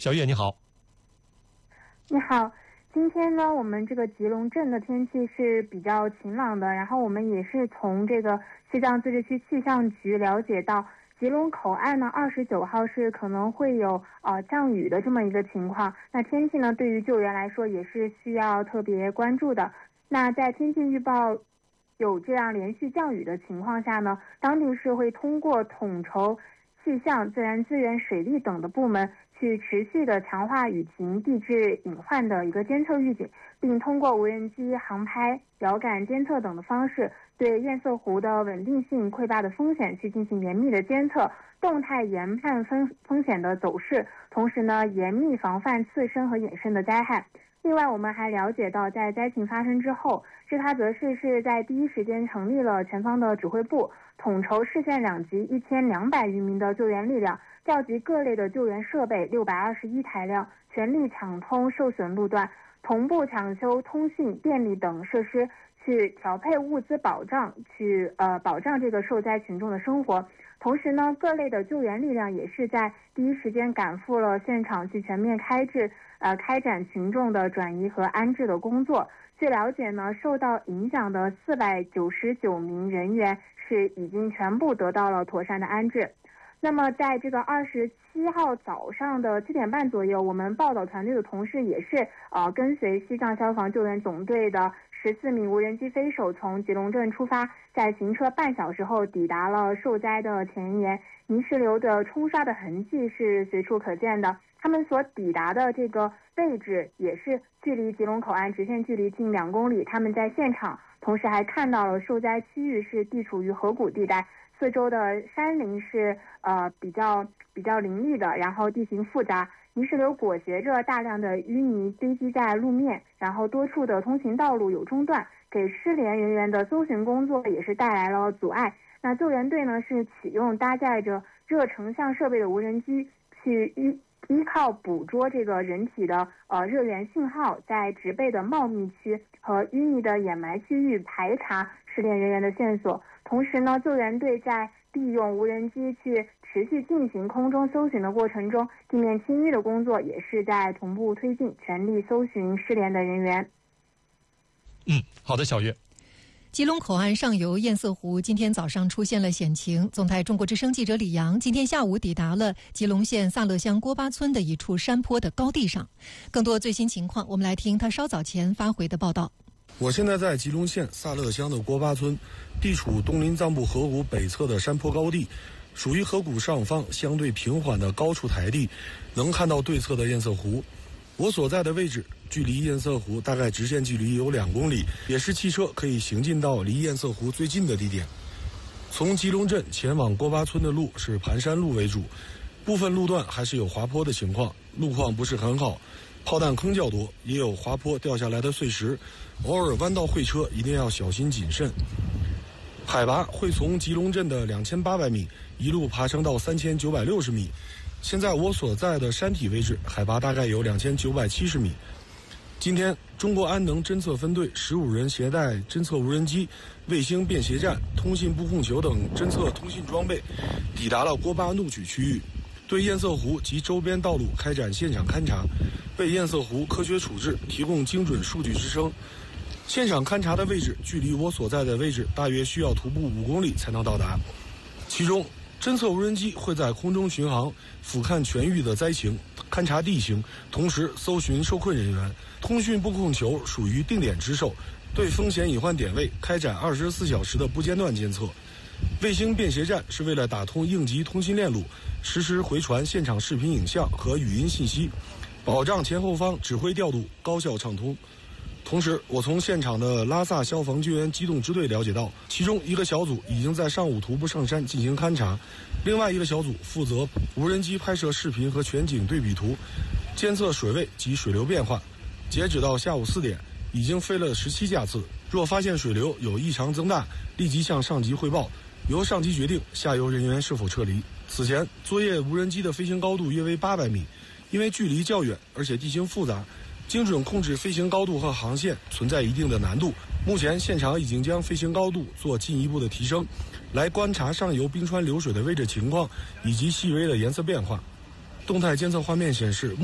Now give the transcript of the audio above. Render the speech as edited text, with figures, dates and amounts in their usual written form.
小月你好。 你好，今天呢，我们这个吉隆镇的天气是比较晴朗的，然后我们也是从这个西藏自治区气象局了解到，吉隆口岸呢29号是可能会有降雨的这么一个情况。那天气呢，对于救援来说也是需要特别关注的。那在天气预报有这样连续降雨的情况下呢，当地是会通过统筹气象、自然资源、水利等的部门去持续的强化雨情、地质隐患的一个监测预警，并通过无人机航拍、遥感监测等的方式，对堰塞湖的稳定性溃坝的风险去进行严密的监测，动态研判风险的走势，同时呢，严密防范次生和衍生的灾害。另外，我们还了解到，在灾情发生之后，治喀则市是在第一时间成立了全方的指挥部，统筹市县两级1200余名的救援力量，调集各类的救援设备621台辆，全力抢通受损路段，同步抢修通信、电力等设施，去调配物资保障，去保障这个受灾群众的生活。同时呢，各类的救援力量也是在第一时间赶赴了现场，去全面开展群众的转移和安置的工作。据了解呢，受到影响的499名人员是已经全部得到了妥善的安置。那么在这个27号早上的7点半左右，我们报道团队的同事也是跟随西藏消防救援总队的14名无人机飞手从吉隆镇出发，在行车半小时后抵达了受灾的前沿，泥石流的冲刷的痕迹是随处可见的。他们所抵达的这个位置也是距离吉隆口岸直线距离近2公里，他们在现场同时还看到了受灾区域是地处于河谷地带，四周的山林是比较林立的，然后地形复杂，泥石流裹挟着大量的淤泥堆积在路面，然后多处的通行道路有中断，给失联人员的搜寻工作也是带来了阻碍。那救援队呢是启用搭载着热成像设备的无人机，去依靠捕捉这个人体的热源信号，在植被的茂密区和淤泥的掩埋区域排查失联人员的线索。同时呢，救援队在利用无人机去持续进行空中搜寻的过程中，地面清淤的工作也是在同步推进，全力搜寻失联的人员。 好的，小月。 吉隆口岸上游堰塞湖今天早上出现了险情，总台中国之声记者李阳今天下午抵达了吉隆县萨勒乡郭巴村的一处山坡的高地上。更多最新情况，我们来听他稍早前发回的报道。 我现在在吉隆县萨勒乡的郭巴村，地处东林藏布河谷北侧的山坡高地，属于河谷上方相对平缓的高处台地，能看到对侧的堰塞湖。我所在的位置距离堰塞湖大概直线距离有2公里，也是汽车可以行进到离堰塞湖最近的地点。从吉隆镇前往郭巴村的路是盘山路为主，部分路段还是有滑坡的情况，路况不是很好，炮弹坑较多，也有滑坡掉下来的碎石，偶尔弯道会车一定要小心谨慎。海拔会从吉隆镇的2800米一路爬升到3960米。现在我所在的山体位置海拔大概有2970米。今天中国安能侦测分队15人携带侦测无人机、卫星便携站、通信布控球等侦测通信装备，抵达了郭巴怒曲区域，对堰塞湖及周边道路开展现场勘查，为堰塞湖科学处置提供精准数据支撑。现场勘查的位置距离我所在的位置大约需要徒步5公里才能到达。其中侦测无人机会在空中巡航，俯瞰全域的灾情，勘察地形，同时搜寻受困人员。通讯布控球属于定点值守，对风险隐患点位开展24小时的不间断监测。卫星便携站是为了打通应急通信链路，实时回传现场视频影像和语音信息，保障前后方指挥调度高效畅通。同时，我从现场的拉萨消防救援机动支队了解到，其中一个小组已经在上午徒步上山进行勘察，另外一个小组负责无人机拍摄视频和全景对比图，监测水位及水流变化。截止到下午4点，已经飞了17架次。若发现水流有异常增大，立即向上级汇报，由上级决定下游人员是否撤离。此前，作业无人机的飞行高度约为800米，因为距离较远，而且地形复杂，精准控制飞行高度和航线存在一定的难度。目前现场已经将飞行高度做进一步的提升，来观察上游冰川流水的位置情况以及细微的颜色变化。动态监测画面显示